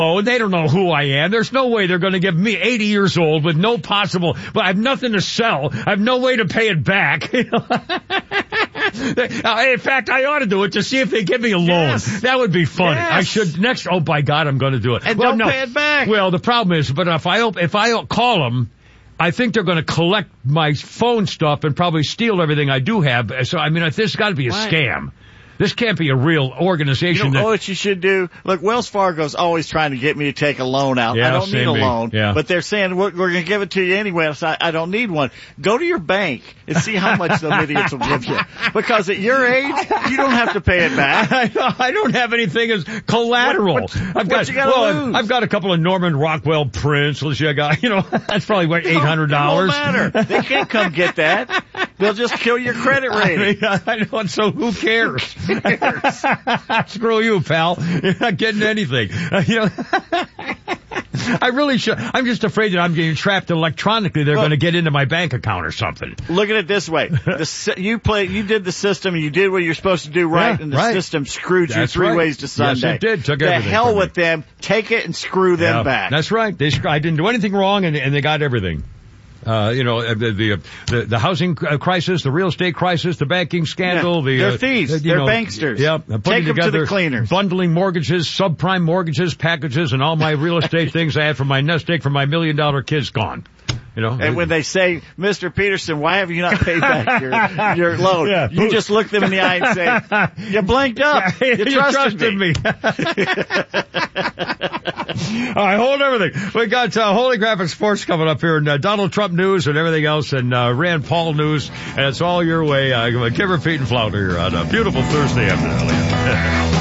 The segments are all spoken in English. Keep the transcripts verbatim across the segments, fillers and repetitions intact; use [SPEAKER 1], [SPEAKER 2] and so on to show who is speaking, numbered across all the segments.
[SPEAKER 1] Oh, they don't know who I am. There's no way they're going to give me eighty years old with no possible, but I have nothing to sell. I have no way to pay it back. In fact, I ought to do it to see if they give me a loan.
[SPEAKER 2] Yes.
[SPEAKER 1] That would be funny.
[SPEAKER 2] Yes.
[SPEAKER 1] I should next. Oh, by God, I'm going to do it.
[SPEAKER 2] And
[SPEAKER 1] well,
[SPEAKER 2] don't
[SPEAKER 1] no.
[SPEAKER 2] pay it back.
[SPEAKER 1] Well, the problem is, but if I if I call them, I think they're going to collect my phone stuff and probably steal everything I do have. So, I mean, this has got to be a
[SPEAKER 2] right.
[SPEAKER 1] scam. This can't be a real organization.
[SPEAKER 2] You know
[SPEAKER 1] that,
[SPEAKER 2] what you should do? Look, Wells Fargo's always trying to get me to take a loan out.
[SPEAKER 1] Yeah,
[SPEAKER 2] I don't need a
[SPEAKER 1] me.
[SPEAKER 2] loan,
[SPEAKER 1] yeah.
[SPEAKER 2] but they're saying we're, we're going to give it to you anyway. So I, I don't need one. Go to your bank and see how much the idiots will give you. Because at your age, you don't have to pay it back.
[SPEAKER 1] I, I don't have anything as collateral.
[SPEAKER 2] What, what,
[SPEAKER 1] I've got,
[SPEAKER 2] what you gotta
[SPEAKER 1] well,
[SPEAKER 2] lose?
[SPEAKER 1] I've got a couple of Norman Rockwell prints. Let's see, I got, you know, that's probably what eight hundred dollars.
[SPEAKER 2] It won't matter. They can't come get that. They'll just kill your credit rating.
[SPEAKER 1] I mean, I know, so who cares?
[SPEAKER 2] Who cares?
[SPEAKER 1] Screw you, pal. You're not getting anything. Uh, you know, I really should. I'm just afraid that I'm getting trapped electronically. They're
[SPEAKER 2] Well,
[SPEAKER 1] going to get into my bank account or something.
[SPEAKER 2] Look at it this way: the, you play, you did the system, you did what you're supposed to do right,
[SPEAKER 1] Yeah,
[SPEAKER 2] and the
[SPEAKER 1] right.
[SPEAKER 2] system screwed you
[SPEAKER 1] That's
[SPEAKER 2] three
[SPEAKER 1] right.
[SPEAKER 2] ways to Sunday.
[SPEAKER 1] Yes, it did. Took
[SPEAKER 2] the
[SPEAKER 1] everything
[SPEAKER 2] hell
[SPEAKER 1] from
[SPEAKER 2] with
[SPEAKER 1] me.
[SPEAKER 2] them. Take it and screw them
[SPEAKER 1] Yeah,
[SPEAKER 2] back.
[SPEAKER 1] That's right. They, I didn't do anything wrong, and, and they got everything. Uh, you know, the, the, the, the housing crisis, the real estate crisis, the banking scandal,
[SPEAKER 2] Yeah,
[SPEAKER 1] the,
[SPEAKER 2] they're
[SPEAKER 1] uh,
[SPEAKER 2] thieves.
[SPEAKER 1] you
[SPEAKER 2] They're
[SPEAKER 1] know,
[SPEAKER 2] banksters.
[SPEAKER 1] Yeah.
[SPEAKER 2] Take
[SPEAKER 1] Putting
[SPEAKER 2] them to
[SPEAKER 1] together
[SPEAKER 2] the cleaners.
[SPEAKER 1] bundling mortgages, subprime mortgages, packages, and all my real estate things I had for my nest egg for my million dollar kids gone. You know,
[SPEAKER 2] and when they say, Mister Peterson, why have you not paid back your, your loan?
[SPEAKER 1] Yeah.
[SPEAKER 2] You just look them in the eye and say, you blinked up. You,
[SPEAKER 1] you
[SPEAKER 2] trusted,
[SPEAKER 1] trusted
[SPEAKER 2] me.
[SPEAKER 1] me. All right, hold everything. We got uh, Holy Graphic Sports coming up here, and uh, Donald Trump news and everything else, and uh, Rand Paul news, and it's all your way. Uh, give her Pete and Flounder here on a beautiful Thursday afternoon.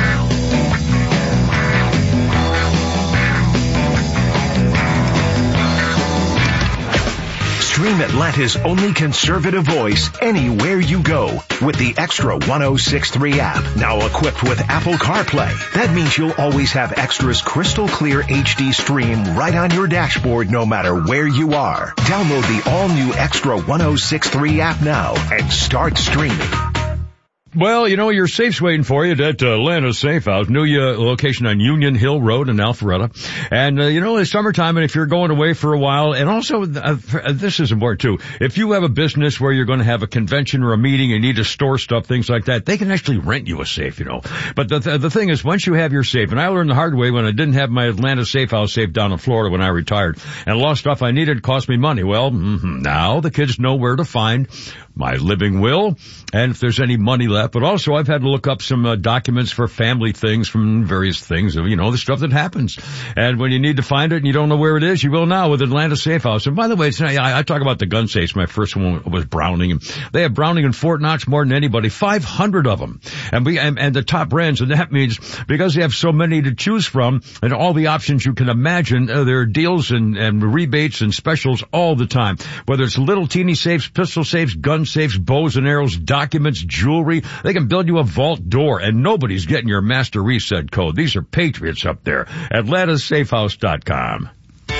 [SPEAKER 3] Stream Atlanta's only conservative voice anywhere you go with the Extra one oh six point three app. Now equipped with Apple CarPlay. That means you'll always have Extra's crystal clear H D stream right on your dashboard no matter where you are. Download the all-new Extra one oh six point three app now and start streaming.
[SPEAKER 1] Well, you know, your safe's waiting for you at uh, Atlanta Safe House, new uh, location on Union Hill Road in Alpharetta. And, uh, you know, it's summertime, and if you're going away for a while, and also, uh, this is important too, if you have a business where you're going to have a convention or a meeting and need to store stuff, things like that, they can actually rent you a safe, you know. But the, th- the thing is, once you have your safe, and I learned the hard way when I didn't have my Atlanta Safe House safe down in Florida when I retired, and a lot of stuff I needed cost me money. Well, mm-hmm, now the kids know where to find my living will, and if there's any money left. But also, I've had to look up some uh, documents for family things from various things, you know, the stuff that happens. And when you need to find it and you don't know where it is, you will now with Atlanta Safe House. And by the way, it's, I, I talk about the gun safes. My first one was Browning, and they have Browning and Fort Knox more than anybody, five hundred of them. And we and, and the top brands, and that means because they have so many to choose from and all the options you can imagine, uh, there are deals and, and rebates and specials all the time. Whether it's little teeny safes, pistol safes, gun safes, bows and arrows, documents, jewelry, they can build you a vault door, and nobody's getting your master reset code. These are patriots up there. Atlanta Safe House dot com.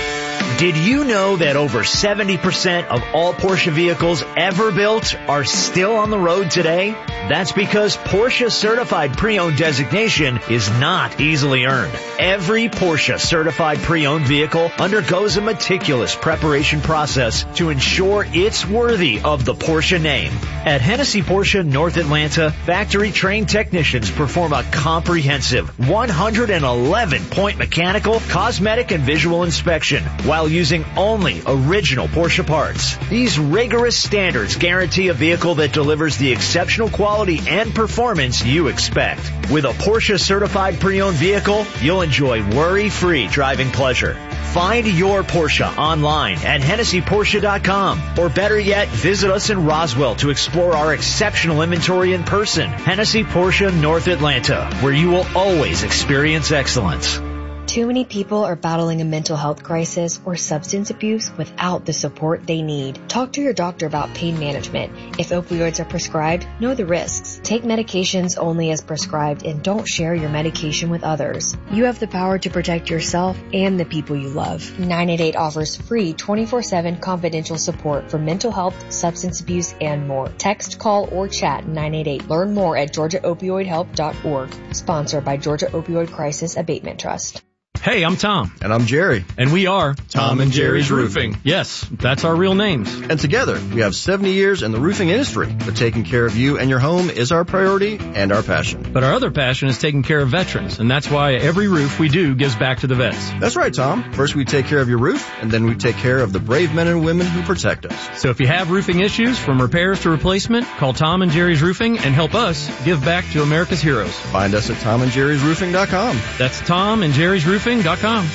[SPEAKER 4] Did you know that over seventy percent of all Porsche vehicles ever built are still on the road today? That's because Porsche Certified Pre-Owned designation is not easily earned. Every Porsche Certified Pre-Owned vehicle undergoes a meticulous preparation process to ensure it's worthy of the Porsche name. At Hennessy Porsche North Atlanta, factory-trained technicians perform a comprehensive one hundred eleven point mechanical, cosmetic, and visual inspection while using only original Porsche parts. These rigorous standards guarantee a vehicle that delivers the exceptional quality and performance you expect. With a Porsche Certified Pre-Owned vehicle, you'll enjoy worry-free driving pleasure. Find your Porsche online at Hennessy Porsche dot com, or better yet, visit us in Roswell to explore our exceptional inventory in person. Hennessy Porsche North Atlanta, where you will always experience excellence.
[SPEAKER 5] Too many people are battling a mental health crisis or substance abuse without the support they need. Talk to your doctor about pain management. If opioids are prescribed, know the risks. Take medications only as prescribed and don't share your medication with others. You have the power to protect yourself and the people you love. nine eight eight offers free twenty-four seven confidential support for mental health, substance abuse, and more. Text, call, or chat nine eight eight. Learn more at georgia opioid help dot org. Sponsored by Georgia Opioid Crisis Abatement Trust.
[SPEAKER 6] Hey, I'm Tom.
[SPEAKER 7] And I'm Jerry.
[SPEAKER 6] And we are
[SPEAKER 7] Tom and Jerry's Roofing.
[SPEAKER 6] Yes, that's our real names.
[SPEAKER 7] And together, we have seventy years in the roofing industry. But taking care of you and your home is our priority and our passion.
[SPEAKER 6] But our other passion is taking care of veterans, and that's why every roof we do gives back to the vets.
[SPEAKER 7] That's right, Tom. First we take care of your roof, and then we take care of the brave men and women who protect us.
[SPEAKER 6] So if you have roofing issues, from repairs to replacement, call Tom and Jerry's Roofing and help us give back to America's heroes.
[SPEAKER 7] Find us at tom and jerry's roofing dot com.
[SPEAKER 6] That's tom and jerry's roofing dot com.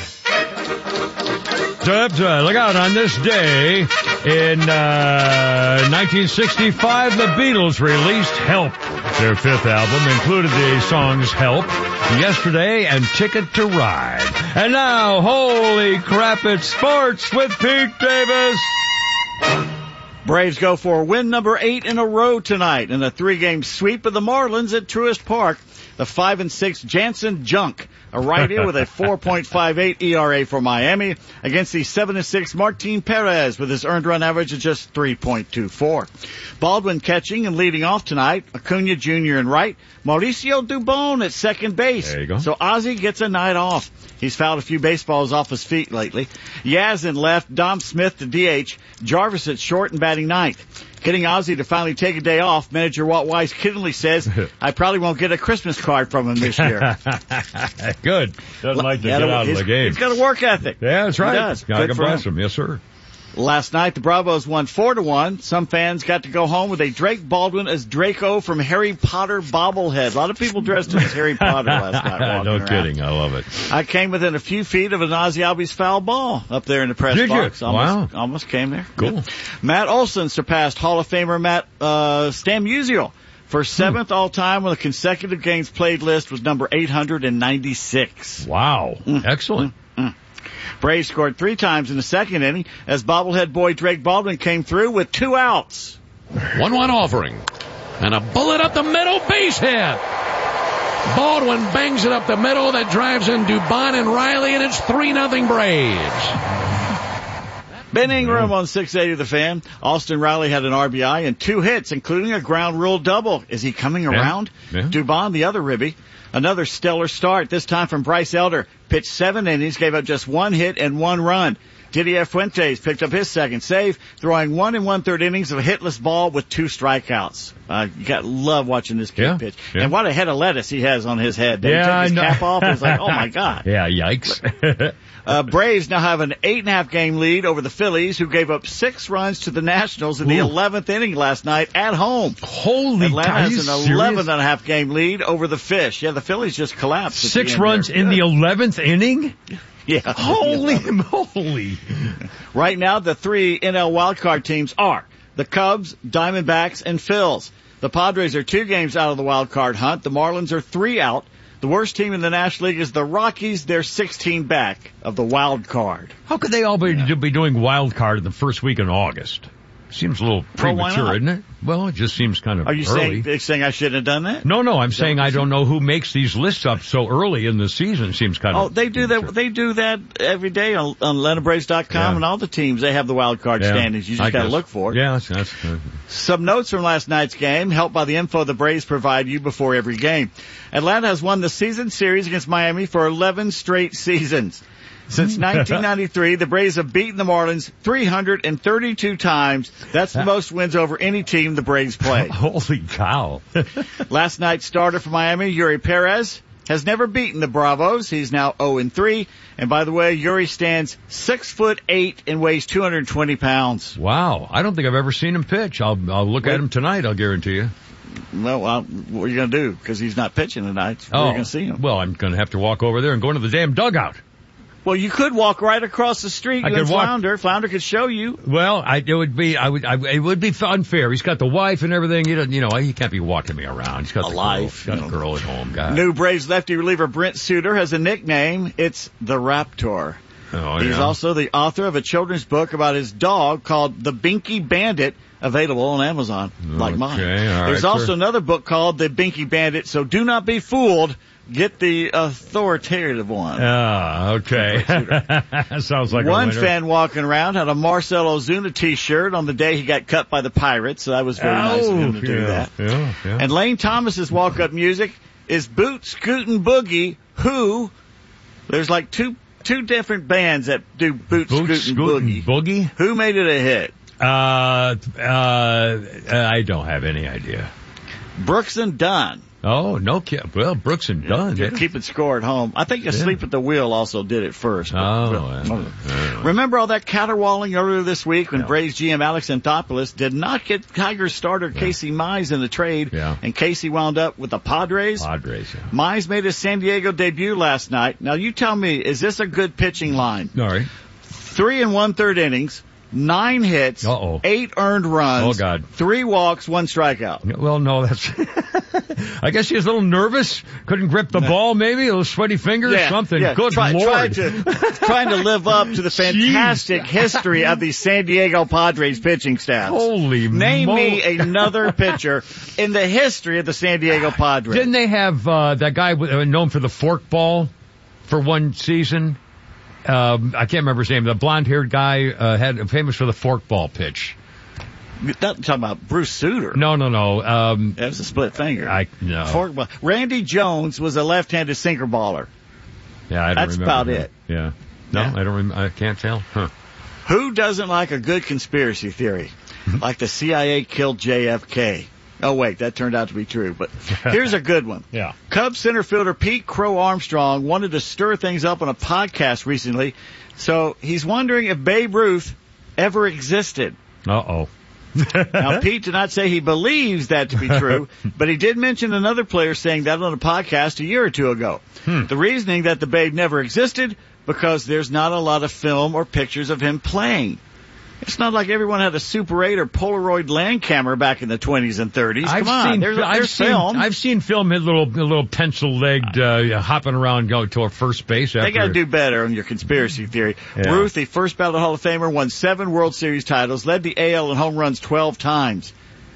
[SPEAKER 1] Uh, look out, on this day in uh, nineteen sixty-five, the Beatles released Help. Their fifth album included the songs Help, Yesterday, and Ticket to Ride. And now, holy crap, it's sports with Pete Davis.
[SPEAKER 2] Braves go for win number eight in a row tonight in a three-game sweep of the Marlins at Truist Park. The five and six Jansen Junk, a righty with a four point five eight E R A for Miami, against the seven and six Martin Perez with his earned run average of just three point two four. Baldwin catching and leading off tonight. Acuna Junior in right. Mauricio Dubon at second base.
[SPEAKER 1] There you go.
[SPEAKER 2] So Ozzie gets a night off. He's fouled a few baseballs off his feet lately. Yaz in left. Dom Smith to D H. Jarvis at short and batting ninth. Getting Ozzie to finally take a day off, manager Walt Weiss kiddingly says, I probably won't get a Christmas card from him this year.
[SPEAKER 1] Good. Doesn't like to
[SPEAKER 2] Yeah,
[SPEAKER 1] get out of the game.
[SPEAKER 2] He's got a work ethic.
[SPEAKER 1] Yeah, that's right.
[SPEAKER 2] He does.
[SPEAKER 1] God
[SPEAKER 2] Good
[SPEAKER 1] can
[SPEAKER 2] for
[SPEAKER 1] bless
[SPEAKER 2] him.
[SPEAKER 1] him. Yes, sir.
[SPEAKER 2] Last night, the Bravos won four to one. Some fans got to go home with a Drake Baldwin as Draco from Harry Potter bobblehead. A lot of people dressed as Harry Potter last night. walking
[SPEAKER 1] No
[SPEAKER 2] around.
[SPEAKER 1] kidding. I love it.
[SPEAKER 2] I came within a few feet of an Ozzie Albies foul ball up there in the press
[SPEAKER 1] Did you?
[SPEAKER 2] box. Almost,
[SPEAKER 1] Wow.
[SPEAKER 2] almost came there.
[SPEAKER 1] Cool.
[SPEAKER 2] Matt Olson surpassed Hall of Famer Matt uh, Stan Musial for seventh
[SPEAKER 1] Hmm.
[SPEAKER 2] all-time with a consecutive games played list was number eight hundred ninety-six.
[SPEAKER 1] Wow.
[SPEAKER 2] Mm.
[SPEAKER 1] Excellent.
[SPEAKER 2] Mm. Braves scored three times in the second inning as bobblehead boy Drake Baldwin came through with two outs.
[SPEAKER 8] one one offering. And a bullet up the middle, base hit. Baldwin bangs it up the middle. That drives in Dubon and Riley, and it's three nothing Braves.
[SPEAKER 2] Ben Ingram on six eighty The Fan. Austin Riley had an R B I and two hits, including a ground rule double. Is he coming around?
[SPEAKER 1] Yeah.
[SPEAKER 2] Dubon, the other ribby. Another stellar start, this time from Bryce Elder. Pitched seven innings, gave up just one hit and one run. Didier Fuentes picked up his second save, throwing one and one-third innings of a hitless ball with two strikeouts. Uh, you got to love watching this kid
[SPEAKER 1] Yeah,
[SPEAKER 2] pitch.
[SPEAKER 1] yeah.
[SPEAKER 2] And what a head of lettuce he has on his head. They
[SPEAKER 1] Yeah,
[SPEAKER 2] take his
[SPEAKER 1] I know.
[SPEAKER 2] cap off, it's like, oh my God.
[SPEAKER 1] Yeah, yikes.
[SPEAKER 2] Uh, Braves now have an eight and a half game lead over the Phillies, who gave up six runs to the Nationals in the
[SPEAKER 1] Ooh.
[SPEAKER 2] eleventh inning last night at home.
[SPEAKER 1] Holy
[SPEAKER 2] Atlanta
[SPEAKER 1] cow, are you
[SPEAKER 2] has an
[SPEAKER 1] serious?
[SPEAKER 2] eleven and a half game lead over the Fish. Yeah, the Phillies just collapsed. at the
[SPEAKER 1] Six
[SPEAKER 2] end
[SPEAKER 1] runs
[SPEAKER 2] there.
[SPEAKER 1] in the
[SPEAKER 2] Good.
[SPEAKER 1] eleventh inning?
[SPEAKER 2] Yeah.
[SPEAKER 1] Holy moly.
[SPEAKER 2] Right now, the three N L wildcard teams are the Cubs, Diamondbacks, and Phils. The Padres are two games out of the wildcard hunt. The Marlins are three out. The worst team in the National League is the Rockies. They're sixteen back of the wild card.
[SPEAKER 1] How could they all be, be doing wild card in the first week in August? Seems a little
[SPEAKER 2] Well, why
[SPEAKER 1] premature,
[SPEAKER 2] not?
[SPEAKER 1] isn't it? Well, it just seems kind of
[SPEAKER 2] Are you
[SPEAKER 1] early.
[SPEAKER 2] saying, saying I shouldn't have done that?
[SPEAKER 1] No, no, I'm saying I don't know who makes these lists up so early in the season. Seems kind
[SPEAKER 2] Oh,
[SPEAKER 1] of...
[SPEAKER 2] they do that. They do that every day on, on Atlanta Braves dot com
[SPEAKER 1] Yeah.
[SPEAKER 2] and all the teams. They have the wild card
[SPEAKER 1] Yeah,
[SPEAKER 2] standings. You
[SPEAKER 1] I
[SPEAKER 2] just got to
[SPEAKER 1] guess.
[SPEAKER 2] look for it.
[SPEAKER 1] Yeah, that's... that's uh,
[SPEAKER 2] Some notes from last night's game, helped by the info the Braves provide you before every game. Atlanta has won the season series against Miami for eleven straight seasons. Since nineteen ninety-three, the Braves have beaten the Marlins three hundred thirty-two times. That's the most wins over any team the Braves play.
[SPEAKER 1] holy cow.
[SPEAKER 2] Last night's starter for Miami, Yuri Perez, has never beaten the Bravos. He's now oh and three. And by the way, Yuri stands six foot eight and weighs two hundred twenty pounds.
[SPEAKER 1] Wow. I don't think I've ever seen him pitch. I'll, I'll look at him tonight, I'll guarantee you.
[SPEAKER 2] Well, well what are you going to do? Because he's not pitching tonight. Where are you going to see him?
[SPEAKER 1] Well, I'm going to have to walk over there and go into the damn dugout.
[SPEAKER 2] Well, you could walk right across the street.
[SPEAKER 1] I
[SPEAKER 2] You
[SPEAKER 1] could
[SPEAKER 2] and
[SPEAKER 1] walk-
[SPEAKER 2] Flounder. Flounder could show you.
[SPEAKER 1] Well, I, it would be, I would, I, it would be unfair. He's got the wife and everything. You don't, you know, he can't be walking me around. He's got
[SPEAKER 2] A
[SPEAKER 1] the
[SPEAKER 2] life,
[SPEAKER 1] girl,
[SPEAKER 2] you
[SPEAKER 1] got a
[SPEAKER 2] know.
[SPEAKER 1] girl at home, guy.
[SPEAKER 2] New Braves lefty reliever Brent Suter has a nickname. It's the Raptor.
[SPEAKER 1] Oh,
[SPEAKER 2] He's
[SPEAKER 1] yeah.
[SPEAKER 2] also the author of a children's book about his dog called The Binky Bandit, available on Amazon, like mine.
[SPEAKER 1] Okay, all
[SPEAKER 2] There's
[SPEAKER 1] right,
[SPEAKER 2] also
[SPEAKER 1] sir.
[SPEAKER 2] another book called The Binky Bandit, so do not be fooled. Get the authoritative one.
[SPEAKER 1] Ah, okay. Sounds like
[SPEAKER 2] One
[SPEAKER 1] a winner.
[SPEAKER 2] fan walking around had a Marcel Ozuna t-shirt on the day he got cut by the Pirates, so that was very nice of him to
[SPEAKER 1] Oh,
[SPEAKER 2] do
[SPEAKER 1] yeah,
[SPEAKER 2] that.
[SPEAKER 1] Yeah, yeah.
[SPEAKER 2] And Lane Thomas's walk-up music is Boot Scootin' Boogie, who, there's like two two different bands that do Boot,
[SPEAKER 1] Boot
[SPEAKER 2] Scoot, and
[SPEAKER 1] Scoot
[SPEAKER 2] Boogie.
[SPEAKER 1] and Boogie?
[SPEAKER 2] Who made it a hit?
[SPEAKER 1] Uh, uh, I don't have any idea.
[SPEAKER 2] Brooks and Dunn.
[SPEAKER 1] Oh, no kid. Well, Brooks and Dunn.
[SPEAKER 2] Yeah,
[SPEAKER 1] Yeah.
[SPEAKER 2] keeping score at home. I think Asleep
[SPEAKER 1] Yeah.
[SPEAKER 2] at the Wheel also did it first. but-
[SPEAKER 1] Oh,
[SPEAKER 2] but-
[SPEAKER 1] yeah.
[SPEAKER 2] Remember all that caterwauling earlier this week when
[SPEAKER 1] Yeah.
[SPEAKER 2] Braves G M Alex Anthopoulos did not get Tigers starter Casey Mize in the trade,
[SPEAKER 1] Yeah.
[SPEAKER 2] and Casey wound up with the Padres?
[SPEAKER 1] Padres, yeah.
[SPEAKER 2] Mize made his San Diego debut last night. Now you tell me, is this a good pitching line?
[SPEAKER 1] All right.
[SPEAKER 2] Three and one third innings, nine hits,
[SPEAKER 1] Uh-oh.
[SPEAKER 2] eight earned runs,
[SPEAKER 1] Oh, God.
[SPEAKER 2] three walks, one strikeout.
[SPEAKER 1] Well, no, that's... I guess he was a little nervous. Couldn't grip the ball, maybe. A little sweaty fingers,
[SPEAKER 2] Yeah,
[SPEAKER 1] something.
[SPEAKER 2] yeah.
[SPEAKER 1] Good
[SPEAKER 2] Try,
[SPEAKER 1] Lord.
[SPEAKER 2] Trying to, trying to live up to the fantastic history of the San Diego Padres pitching staff.
[SPEAKER 1] Holy
[SPEAKER 2] Name
[SPEAKER 1] mo-
[SPEAKER 2] me another pitcher in the history of the San Diego Padres.
[SPEAKER 1] Didn't they have uh, that guy uh, known for the forkball for one season? Um, I can't remember his name. The blonde-haired guy uh, had famous for the forkball pitch.
[SPEAKER 2] Not talking about Bruce Sutter.
[SPEAKER 1] No, no, no. Um,
[SPEAKER 2] That was a split finger.
[SPEAKER 1] I no.
[SPEAKER 2] Forkball. Randy Jones was a left-handed sinker baller.
[SPEAKER 1] Yeah, I don't
[SPEAKER 2] That's
[SPEAKER 1] remember
[SPEAKER 2] about
[SPEAKER 1] him.
[SPEAKER 2] it.
[SPEAKER 1] Yeah. No,
[SPEAKER 2] Yeah.
[SPEAKER 1] I don't. Rem- I can't tell. Huh.
[SPEAKER 2] Who doesn't like a good conspiracy theory? Like the C I A killed J F K. Oh, wait, that turned out to be true. But here's a good one.
[SPEAKER 1] Yeah.
[SPEAKER 2] Cubs center fielder Pete Crow Armstrong wanted to stir things up on a podcast recently, so he's wondering if Babe Ruth ever existed.
[SPEAKER 1] Uh-oh.
[SPEAKER 2] Now, Pete did not say he believes that to be true, but he did mention another player saying that on a podcast a year or two ago.
[SPEAKER 1] Hmm.
[SPEAKER 2] The reasoning that the Babe never existed, because there's not a lot of film or pictures of him playing. It's not like everyone had a Super eight or Polaroid land camera back in the twenties and thirties. Come
[SPEAKER 1] I've
[SPEAKER 2] on,
[SPEAKER 1] seen,
[SPEAKER 2] there's,
[SPEAKER 1] I've
[SPEAKER 2] there's
[SPEAKER 1] seen,
[SPEAKER 2] film.
[SPEAKER 1] I've seen film hit little, little pencil-legged, uh, hopping around, go to a first base. After
[SPEAKER 2] They got to do better on your conspiracy theory.
[SPEAKER 1] Yeah.
[SPEAKER 2] Ruth, the first ballot Hall of Famer, won seven World Series titles, led the A L in home runs twelve times.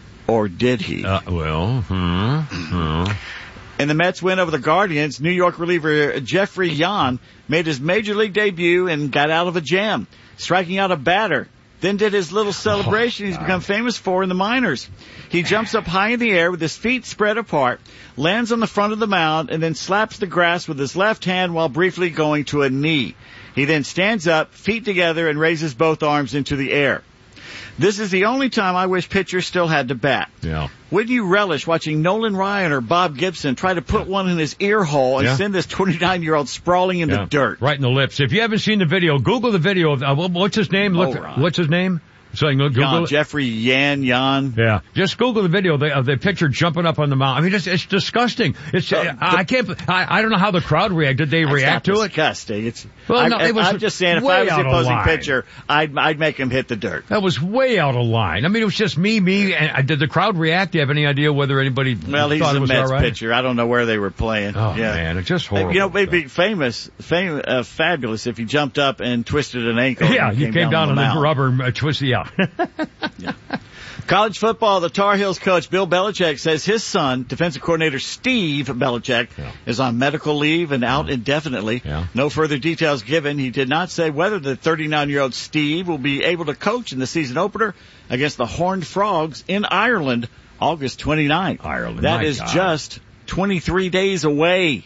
[SPEAKER 2] Or did he?
[SPEAKER 1] Uh, well, hmm, hmm.
[SPEAKER 2] In the Mets win over the Guardians, New York reliever Jeffrey Yan made his major league debut and got out of a jam, striking out a batter. Then did his little celebration he's become famous for in the minors. He jumps up high in the air with his feet spread apart, lands on the front of the mound, and then slaps the grass with his left hand while briefly going to a knee. He then stands up, feet together, and raises both arms into the air. This is the only time I wish pitchers still had to bat.
[SPEAKER 1] Yeah.
[SPEAKER 2] Wouldn't you relish watching Nolan Ryan or Bob Gibson try to put one in his ear hole and
[SPEAKER 1] Yeah.
[SPEAKER 2] send this twenty-nine-year-old sprawling in
[SPEAKER 1] Yeah.
[SPEAKER 2] the dirt?
[SPEAKER 1] Right in the lips. If you haven't seen the video, Google the video of, uh, what's his name? Look,
[SPEAKER 2] Oh, right.
[SPEAKER 1] what's his name? So you can Google
[SPEAKER 2] Jan,
[SPEAKER 1] it.
[SPEAKER 2] Jeffrey Yan Yan.
[SPEAKER 1] Yeah, just Google the video of the, of the picture jumping up on the mound. I mean, it's, it's disgusting. It's
[SPEAKER 2] Uh,
[SPEAKER 1] I can't. I, I don't know how the crowd reacted. Did they
[SPEAKER 2] That's
[SPEAKER 1] react
[SPEAKER 2] not
[SPEAKER 1] to it?
[SPEAKER 2] disgusting. It's
[SPEAKER 1] Well,
[SPEAKER 2] I,
[SPEAKER 1] no, it was
[SPEAKER 2] I'm just saying, if
[SPEAKER 1] way
[SPEAKER 2] I was the
[SPEAKER 1] out of
[SPEAKER 2] opposing
[SPEAKER 1] line.
[SPEAKER 2] pitcher, I'd I'd make him hit the dirt.
[SPEAKER 1] That was way out of line. I mean, it was just me, me. And uh, did the crowd react? Do you have any idea whether anybody
[SPEAKER 2] Well, he's
[SPEAKER 1] thought
[SPEAKER 2] a
[SPEAKER 1] it was
[SPEAKER 2] Mets
[SPEAKER 1] all right?
[SPEAKER 2] pitcher. I don't know where they were playing.
[SPEAKER 1] Oh
[SPEAKER 2] yeah.
[SPEAKER 1] man, it's just horrible.
[SPEAKER 2] You know, it'd be famous, fam- uh, fabulous if he jumped up and twisted an ankle.
[SPEAKER 1] Yeah,
[SPEAKER 2] and
[SPEAKER 1] you
[SPEAKER 2] came,
[SPEAKER 1] came down,
[SPEAKER 2] on
[SPEAKER 1] on
[SPEAKER 2] the,
[SPEAKER 1] the
[SPEAKER 2] mound.
[SPEAKER 1] rubber uh, twist. Yeah.
[SPEAKER 2] Yeah. College football, the Tar Heels coach Bill Belichick says his son, defensive coordinator Steve Belichick,
[SPEAKER 1] Yeah.
[SPEAKER 2] is on medical leave and out indefinitely.
[SPEAKER 1] Yeah.
[SPEAKER 2] No further details given. He did not say whether the thirty-nine-year-old Steve will be able to coach in the season opener against the Horned Frogs in Ireland August twenty-ninth.
[SPEAKER 1] Ireland,
[SPEAKER 2] That
[SPEAKER 1] my
[SPEAKER 2] is
[SPEAKER 1] God.
[SPEAKER 2] just twenty-three days away.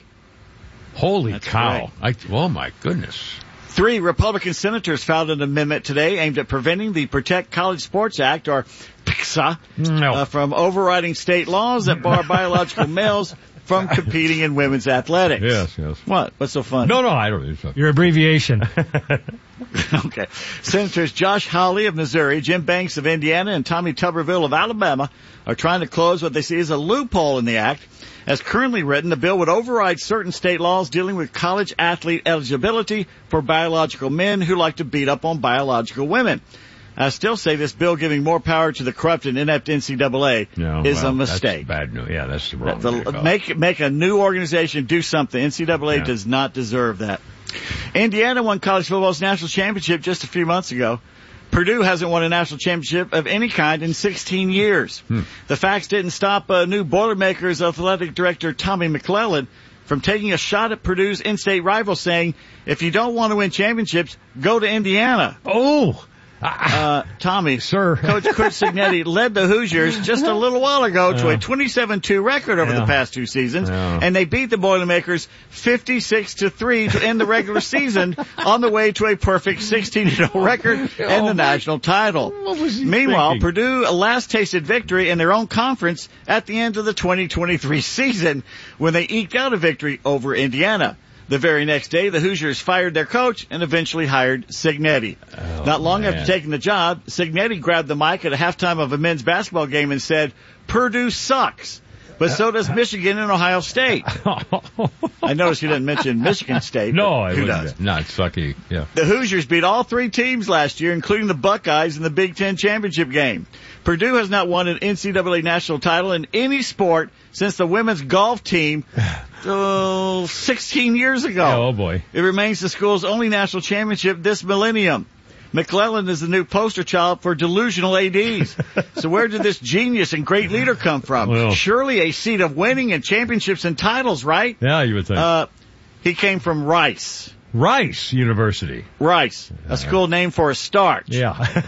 [SPEAKER 1] Holy
[SPEAKER 2] That's
[SPEAKER 1] cow! I, oh my goodness.
[SPEAKER 2] Three Republican senators filed an amendment today aimed at preventing the Protect College Sports Act, or P C A,
[SPEAKER 1] No.
[SPEAKER 2] uh, from overriding state laws that bar biological males from competing in women's athletics.
[SPEAKER 1] Yes, yes.
[SPEAKER 2] What? What's so funny?
[SPEAKER 1] No, no, I don't think so.
[SPEAKER 6] Your abbreviation.
[SPEAKER 2] Okay. Senators Josh Hawley of Missouri, Jim Banks of Indiana, and Tommy Tuberville of Alabama are trying to close what they see as a loophole in the act. As currently written, the bill would override certain state laws dealing with college athlete eligibility for biological men who like to beat up on biological women. I still say this bill giving more power to the corrupt and inept N C double A
[SPEAKER 1] No,
[SPEAKER 2] is
[SPEAKER 1] well,
[SPEAKER 2] a mistake.
[SPEAKER 1] That's bad news. Yeah, that's the wrong.
[SPEAKER 2] The-
[SPEAKER 1] way to go.
[SPEAKER 2] make make a new organization do something. N C double A
[SPEAKER 1] Yeah.
[SPEAKER 2] does not deserve that. Indiana won college football's national championship just a few months ago. Purdue hasn't won a national championship of any kind in sixteen years.
[SPEAKER 1] Hmm.
[SPEAKER 2] The facts didn't stop uh, new Boilermakers athletic director Tommy McClellan from taking a shot at Purdue's in-state rival, saying, if you don't want to win championships, go to Indiana.
[SPEAKER 1] Oh,
[SPEAKER 2] Uh, Tommy,
[SPEAKER 1] sir,
[SPEAKER 2] Coach Chris Signetti led the Hoosiers just a little while ago to a twenty-seven two record over
[SPEAKER 1] Yeah.
[SPEAKER 2] the past two seasons,
[SPEAKER 1] Yeah.
[SPEAKER 2] and they beat the Boilermakers fifty-six to three to end the regular season on the way to a perfect sixteen and oh record and
[SPEAKER 1] Oh,
[SPEAKER 2] the
[SPEAKER 1] my-
[SPEAKER 2] national title.
[SPEAKER 1] What was he
[SPEAKER 2] Meanwhile,
[SPEAKER 1] thinking?
[SPEAKER 2] Purdue last tasted victory in their own conference at the end of the twenty twenty-three season when they eked out a victory over Indiana. The very next day, the Hoosiers fired their coach and eventually hired Signetti.
[SPEAKER 1] Oh,
[SPEAKER 2] Not long
[SPEAKER 1] man.
[SPEAKER 2] after taking the job, Signetti grabbed the mic at a halftime of a men's basketball game and said, "Purdue sucks, but so does Michigan and Ohio State." I noticed you didn't mention Michigan State.
[SPEAKER 1] No,
[SPEAKER 2] but
[SPEAKER 1] I
[SPEAKER 2] who
[SPEAKER 1] wouldn't.
[SPEAKER 2] does?
[SPEAKER 1] Not sucky. Yeah.
[SPEAKER 2] The Hoosiers beat all three teams last year, including the Buckeyes in the Big Ten championship game. Purdue has not won an N C double A national title in any sport since the women's golf team oh, sixteen years ago.
[SPEAKER 1] Oh boy.
[SPEAKER 2] It remains the school's only national championship this millennium. McClellan is the new poster child for delusional A Ds. So where did this genius and great leader come from?
[SPEAKER 1] Well.
[SPEAKER 2] Surely a seed of winning and championships and titles, right?
[SPEAKER 1] Yeah, you would think.
[SPEAKER 2] Uh, he came from Rice.
[SPEAKER 1] Rice University.
[SPEAKER 2] Rice, a school named for a starch.
[SPEAKER 1] Yeah.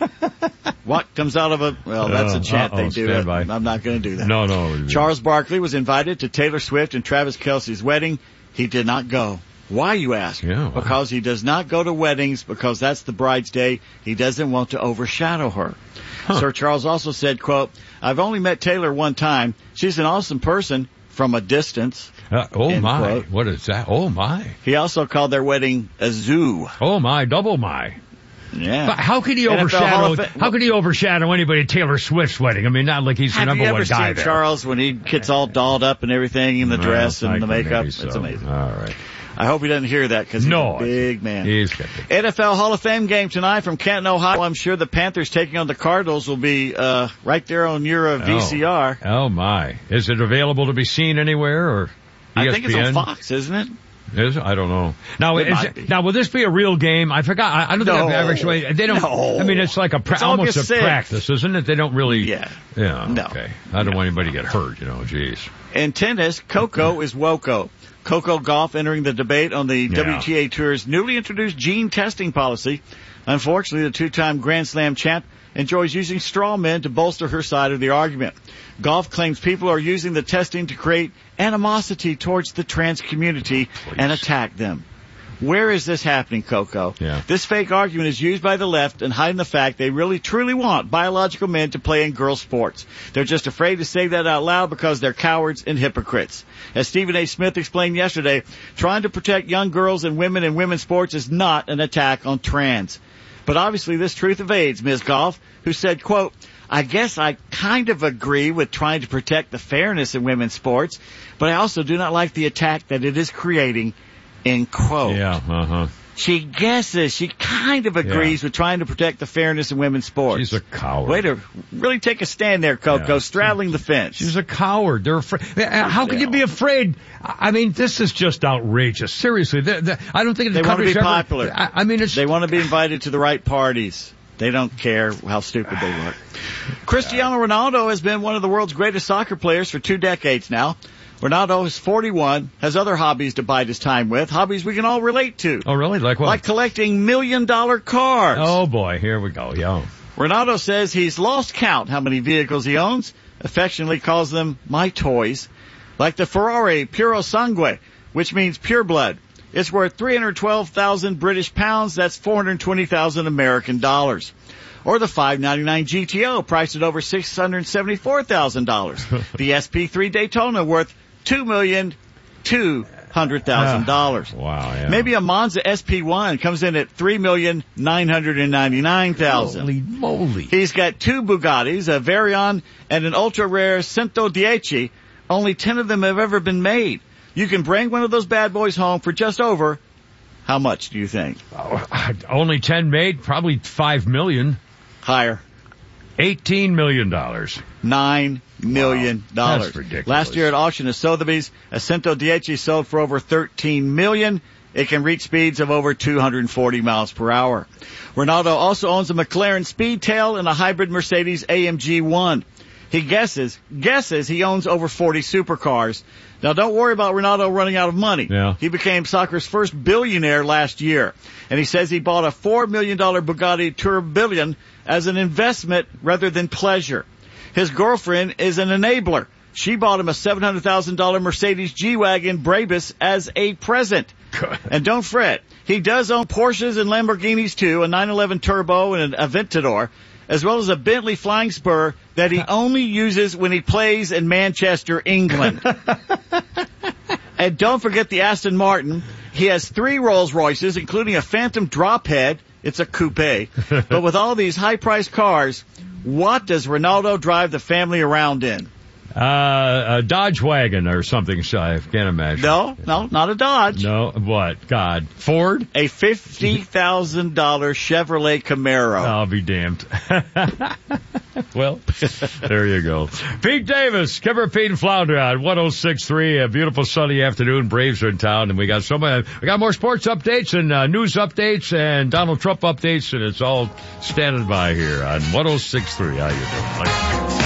[SPEAKER 2] What comes out of a, well, that's a
[SPEAKER 1] Uh,
[SPEAKER 2] chant
[SPEAKER 1] uh-oh,
[SPEAKER 2] they do.
[SPEAKER 1] stand by.
[SPEAKER 2] I'm not going to do that.
[SPEAKER 1] no, no.
[SPEAKER 2] Charles Barkley was invited to Taylor Swift and Travis Kelce's wedding. He did not go. Why, you ask?
[SPEAKER 1] Yeah, why?
[SPEAKER 2] Because he does not go to weddings because that's the bride's day. He doesn't want to overshadow her.
[SPEAKER 1] Huh.
[SPEAKER 2] Sir Charles also said, quote, "I've only met Taylor one time. She's an awesome person from a distance."
[SPEAKER 1] Uh, oh
[SPEAKER 2] End
[SPEAKER 1] my.
[SPEAKER 2] quote.
[SPEAKER 1] What is that? Oh my.
[SPEAKER 2] He also called their wedding a zoo.
[SPEAKER 1] Oh my. Double my.
[SPEAKER 2] Yeah.
[SPEAKER 1] But how could he
[SPEAKER 2] N F L Hall
[SPEAKER 1] overshadow?
[SPEAKER 2] of Fa-
[SPEAKER 1] How could he overshadow anybody at Taylor Swift's wedding? I mean, not like he's the
[SPEAKER 2] Have
[SPEAKER 1] number
[SPEAKER 2] you ever
[SPEAKER 1] one guy
[SPEAKER 2] seen
[SPEAKER 1] there.
[SPEAKER 2] Charles when he gets all dolled up and everything in the dress
[SPEAKER 1] Well,
[SPEAKER 2] and the
[SPEAKER 1] I think
[SPEAKER 2] makeup?
[SPEAKER 1] maybe so.
[SPEAKER 2] It's amazing.
[SPEAKER 1] All right.
[SPEAKER 2] I hope he doesn't hear that because he's
[SPEAKER 1] No,
[SPEAKER 2] a big man.
[SPEAKER 1] He's got the
[SPEAKER 2] N F L Hall of Fame game tonight from Canton, Ohio. I'm sure the Panthers taking on the Cardinals will be uh right there on your uh, V C R.
[SPEAKER 1] Oh my. Is it available to be seen anywhere or E S P N?
[SPEAKER 2] I think it's on Fox, isn't it?
[SPEAKER 1] Is it? I don't know. Now,
[SPEAKER 2] It
[SPEAKER 1] is
[SPEAKER 2] might
[SPEAKER 1] it,
[SPEAKER 2] be.
[SPEAKER 1] now will this be a real game? I forgot. I, I don't think
[SPEAKER 2] No.
[SPEAKER 1] I've ever actually. They don't.
[SPEAKER 2] No.
[SPEAKER 1] I mean, it's like a pra-
[SPEAKER 2] It's
[SPEAKER 1] almost
[SPEAKER 2] August
[SPEAKER 1] a
[SPEAKER 2] sixth.
[SPEAKER 1] practice, isn't it? They don't really.
[SPEAKER 2] Yeah.
[SPEAKER 1] Yeah.
[SPEAKER 2] No.
[SPEAKER 1] Okay. I don't want anybody to get hurt. You know. Jeez.
[SPEAKER 2] In tennis, Coco is Woko. Coco Golf entering the debate on the
[SPEAKER 1] Yeah.
[SPEAKER 2] W T A Tour's newly introduced gene testing policy. Unfortunately, the two-time Grand Slam champ enjoys using straw men to bolster her side of the argument. Golf claims people are using the testing to create animosity towards the trans community and attack them. Where is this happening, Coco?
[SPEAKER 1] Yeah.
[SPEAKER 2] This fake argument is used by the left and hiding the fact they really truly want biological men to play in girl sports. They're just afraid to say that out loud because they're cowards and hypocrites. As Stephen A. Smith explained yesterday, trying to protect young girls and women in women's sports is not an attack on trans. But obviously this truth evades Miz Golf, who said, quote, "I guess I kind of agree with trying to protect the fairness in women's sports, but I also do not like the attack that it is creating," end quote.
[SPEAKER 1] Yeah. Uh huh.
[SPEAKER 2] She guesses. She kind of agrees
[SPEAKER 1] Yeah.
[SPEAKER 2] with trying to protect the fairness in women's sports.
[SPEAKER 1] She's a coward.
[SPEAKER 2] Way to really take a stand there, Coco,
[SPEAKER 1] Yeah.
[SPEAKER 2] straddling the fence.
[SPEAKER 1] She's a coward. They're afraid. How can you be afraid? I mean, this is just outrageous. Seriously, the, the, I don't think the
[SPEAKER 2] They want to
[SPEAKER 1] country's
[SPEAKER 2] be
[SPEAKER 1] ever-
[SPEAKER 2] popular.
[SPEAKER 1] I, I mean, it's
[SPEAKER 2] They want to be invited to the right parties. They don't care how stupid they look. Cristiano Ronaldo has been one of the world's greatest soccer players for two decades now. Ronaldo is forty-one, has other hobbies to bide his time with, hobbies we can all relate to.
[SPEAKER 1] Oh, really? Like what?
[SPEAKER 2] Like collecting million-dollar cars.
[SPEAKER 1] Oh boy, here we go. Yeah.
[SPEAKER 2] Ronaldo says he's lost count how many vehicles he owns, affectionately calls them my toys, like the Ferrari Puro Sangue, which means pure blood. It's worth three hundred twelve thousand British pounds, that's four hundred twenty thousand American dollars. Or the five ninety-nine G T O, priced at over six hundred seventy-four thousand dollars. The S P three Daytona, worth two million two hundred thousand dollars.
[SPEAKER 1] Wow, yeah.
[SPEAKER 2] Maybe a Monza S P one comes in at three million nine hundred ninety-nine thousand dollars.
[SPEAKER 1] Holy moly.
[SPEAKER 2] He's got two Bugattis, a Veyron and an ultra-rare Cento Dieci. Only ten of them have ever been made. You can bring one of those bad boys home for just over, how much do you think?
[SPEAKER 1] Oh, only ten made, probably five million.
[SPEAKER 2] Higher.
[SPEAKER 1] Eighteen million dollars.
[SPEAKER 2] Nine million dollars.
[SPEAKER 1] That's ridiculous.
[SPEAKER 2] Last year at auction at Sotheby's, a Cento Dieci sold for over thirteen million dollars. It can reach speeds of over two hundred forty miles per hour. Ronaldo also owns a McLaren Speedtail and a hybrid Mercedes A M G one. He guesses, guesses he owns over forty supercars. Now, don't worry about Ronaldo running out of money.
[SPEAKER 1] Yeah.
[SPEAKER 2] He became soccer's first billionaire last year. And he says he bought a four million dollars Bugatti Tourbillon as an investment rather than pleasure. His girlfriend is an enabler. She bought him a seven hundred thousand dollars Mercedes G-Wagon Brabus as a present. And don't fret, he does own Porsches and Lamborghinis too, a nine eleven Turbo and an Aventador, as well as a Bentley Flying Spur that he only uses when he plays in Manchester, England. And don't forget the Aston Martin. He has three Rolls Royces, including a Phantom Drophead. It's a coupe. But with all these high-priced cars, what does Ronaldo drive the family around in?
[SPEAKER 1] Uh, a Dodge wagon or something, so I can't imagine.
[SPEAKER 2] No, no, not a Dodge.
[SPEAKER 1] No, what? God. Ford?
[SPEAKER 2] A fifty thousand dollars Chevrolet Camaro.
[SPEAKER 1] I'll be damned. Well, there you go. Pete Davis, Kipper, Pete, and Flounder on one oh six point three. A beautiful sunny afternoon. Braves are in town, and we got so many, we got more sports updates and uh, news updates and Donald Trump updates, and it's all standing by here on one oh six point three. How you doing?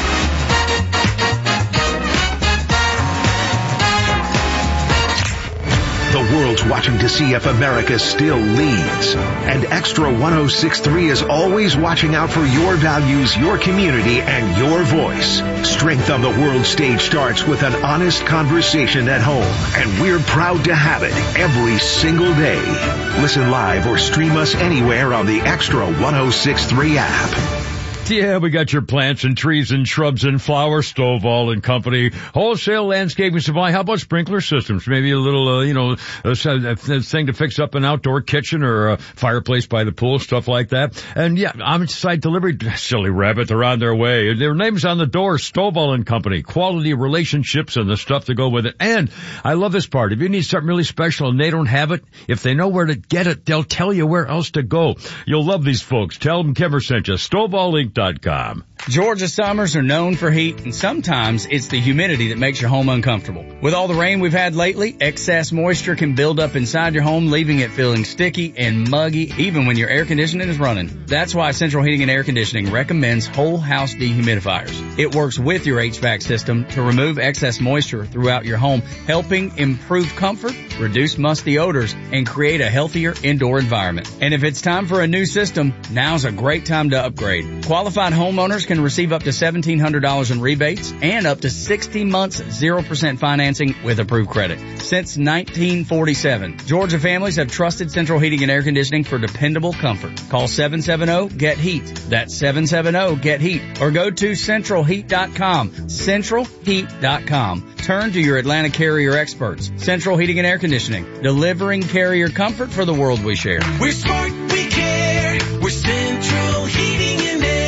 [SPEAKER 3] The world's watching to see if America still leads. And Extra one oh six point three is always watching out for your values, your community, and your voice. Strength on the world stage starts with an honest conversation at home. And we're proud to have it every single day. Listen live or stream us anywhere on the Extra one oh six point three app.
[SPEAKER 1] Yeah, we got your plants and trees and shrubs and flowers, Stovall and Company, wholesale landscaping supply. How about sprinkler systems? Maybe a little, uh, you know, a, a thing to fix up an outdoor kitchen or a fireplace by the pool, stuff like that. And yeah, on-site delivery, silly rabbit, they're on their way. Their name's on the door, Stovall and Company. Quality relationships and the stuff to go with it. And I love this part. If you need something really special and they don't have it, if they know where to get it, they'll tell you where else to go. You'll love these folks. Tell them Kimmer sent you. Stovall Inc dot com.
[SPEAKER 9] Georgia summers are known for heat, and sometimes it's the humidity that makes your home uncomfortable. With all the rain we've had lately, excess moisture can build up inside your home, leaving it feeling sticky and muggy even when your air conditioning is running. That's why Central Heating and Air Conditioning recommends whole house dehumidifiers. It works with your H V A C system to remove excess moisture throughout your home, helping improve comfort, reduce musty odors, and create a healthier indoor environment. And if it's time for a new system, now's a great time to upgrade. Qualified homeowners can receive up to seventeen hundred dollars in rebates and up to sixty months zero percent financing with approved credit. Since nineteen forty-seven, Georgia families have trusted Central Heating and Air Conditioning for dependable comfort. Call seven seven zero, G E T HEAT. That's seven seven zero, G E T HEAT. Or go to central heat dot com. central heat dot com. Turn to your Atlanta Carrier experts. Central Heating and Air Conditioning, delivering carrier comfort for the world we share.
[SPEAKER 10] We're smart, we care. We're Central Heating and Air.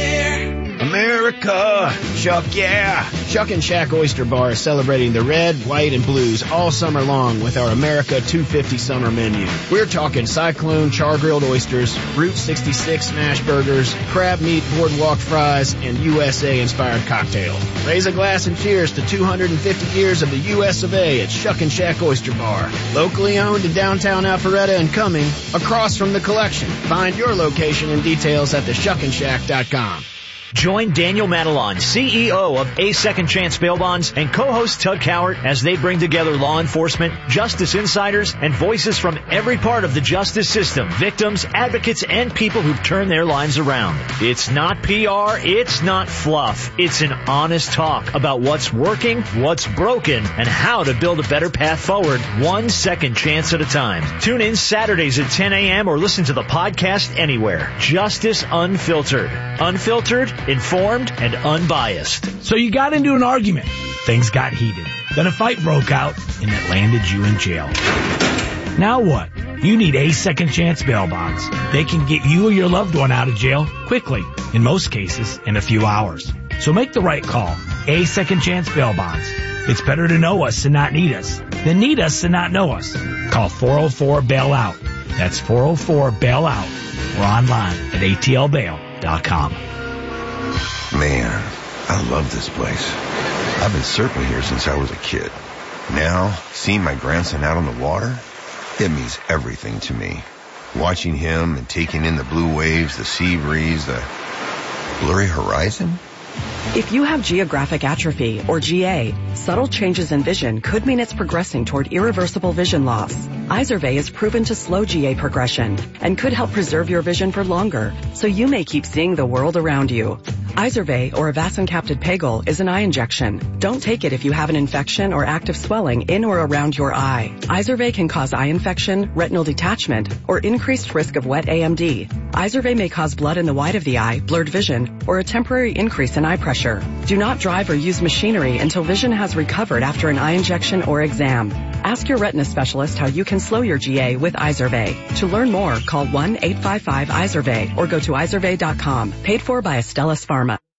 [SPEAKER 11] America! Shuck, yeah! Shuck and Shack Oyster Bar is celebrating the red, white, and blues all summer long with our America two fifty summer menu. We're talking Cyclone char-grilled oysters, Route sixty-six smash burgers, crab meat boardwalk fries, and U S A-inspired cocktails. Raise a glass and cheers to two hundred fifty years of the U S of A at Shuck and Shack Oyster Bar. Locally owned in downtown Alpharetta and Cumming, across from the collection. Find your location and details at the shuck and shack dot com.
[SPEAKER 4] Join Daniel Matalon, C E O of A Second Chance Bail Bonds, and co-host Tug Cowart as they bring together law enforcement, justice insiders, and voices from every part of the justice system, victims, advocates, and people who've turned their lives around. It's not P R, it's not fluff. It's an honest talk about what's working, what's broken, and how to build a better path forward, one second chance at a time. Tune in Saturdays at ten a.m. or listen to the podcast anywhere. Justice Unfiltered. Unfiltered, informed, and unbiased.
[SPEAKER 12] So you got into an argument. Things got heated. Then a fight broke out, and it landed you in jail. Now what? You need A Second Chance Bail Bonds. They can get you or your loved one out of jail quickly, in most cases in a few hours. So make the right call. A Second Chance Bail Bonds. It's better to know us and not need us than need us and not know us. Call four oh four bail out. That's four oh four bail out. Or online at A T L bail dot com.
[SPEAKER 13] Man, I love this place. I've been surfing here since I was a kid. Now, seeing my grandson out on the water, it means everything to me. Watching him and taking in the blue waves, the sea breeze, the blurry horizon.
[SPEAKER 14] If you have geographic atrophy, or G A, subtle changes in vision could mean it's progressing toward irreversible vision loss. Izervay is proven to slow G A progression and could help preserve your vision for longer, so you may keep seeing the world around you. Izervay, or avacincaptad pegol, is an eye injection. Don't take it if you have an infection or active swelling in or around your eye. Izervay can cause eye infection, retinal detachment, or increased risk of wet A M D. Izervay may cause blood in the white of the eye, blurred vision, or a temporary increase in eye pressure. Do not drive or use machinery until vision has recovered after an eye injection or exam. Ask your retina specialist how you can slow your G A with Izervay. To learn more, call one eight five five Izervay or go to izervay dot com. Paid for by Astellas Pharma.